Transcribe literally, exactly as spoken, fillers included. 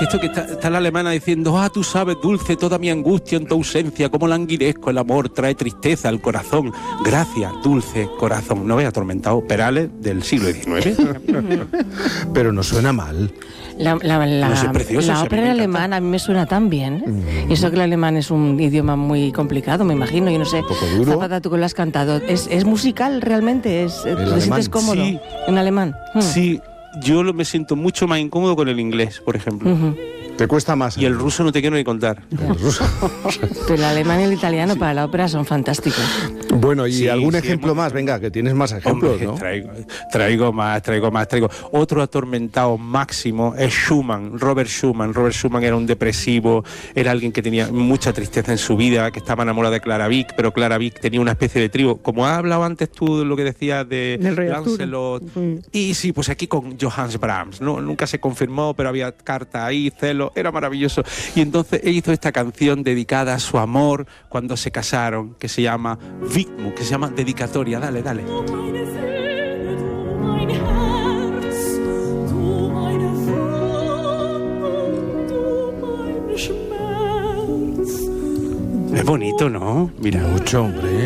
que esto que está, está la alemana diciendo, ah, tú sabes, dulce, toda mi angustia en tu ausencia, cómo languidezco, el amor trae tristeza al corazón. Gracias, dulce corazón. ¿No ves atormentado Perales del siglo diecinueve? Pero no suena mal. La, la, la, No, sí, es precioso, la sí, a mí ópera me en encanta. alemán a mí me suena tan bien. Mm. Y eso que el alemán es un idioma muy complicado, me imagino. Yo no sé, Un poco duro. Zapata, tú que lo has cantado. ¿Es, es musical realmente? ¿Es, ¿Te alemán? sientes cómodo Sí. en alemán? Mm. Sí, yo lo- me siento mucho más incómodo con el inglés, por ejemplo. Ujú. Te cuesta más. Y el ruso no te quiero ni contar. El ruso. Pero el alemán y el italiano para la ópera son fantásticos. Bueno, y Sí, algún sí, ejemplo hemos- más, venga, que tienes más ejemplos, Hombre, ¿no? traigo, traigo más, traigo más, traigo. Otro atormentado máximo es Schumann, Robert Schumann. Robert Schumann era un depresivo, era alguien que tenía mucha tristeza en su vida, que estaba enamorado de Clara Wieck, pero Clara Wieck tenía una especie de trío. Como has hablado antes tú de lo que decías de Del Rey Arturo. Lancelot. Mm. Y sí, pues aquí con Johannes Brahms, ¿no? Nunca se confirmó, pero había cartas ahí, celos, era maravilloso. Y entonces él hizo esta canción dedicada a su amor cuando se casaron, que se llama Widmung, que se llama Dedicatoria. Dale, dale. Du meine Seele, du mein Herz, du meine Wunde, du mein Schmerz. Es bonito, ¿no? Mira. Mucho, hombre.